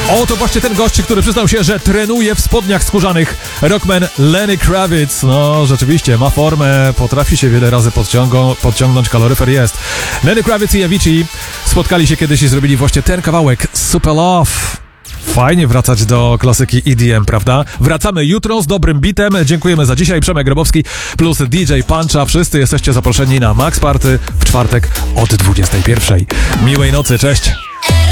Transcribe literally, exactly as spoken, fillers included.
Oto właśnie ten gość, który przyznał się, że trenuje w spodniach skórzanych. Rockman Lenny Kravitz. No, rzeczywiście, ma formę, potrafi się wiele razy podciągą, podciągnąć, kaloryfer jest. Lenny Kravitz i Avicii spotkali się kiedyś i zrobili właśnie ten kawałek Super Love. Fajnie wracać do klasyki E D M, prawda? Wracamy jutro z dobrym bitem. Dziękujemy za dzisiaj. Przemek Grabowski plus D J Puncha. Wszyscy jesteście zaproszeni na Max Party w czwartek od dwudziestej pierwszej. Miłej nocy, cześć!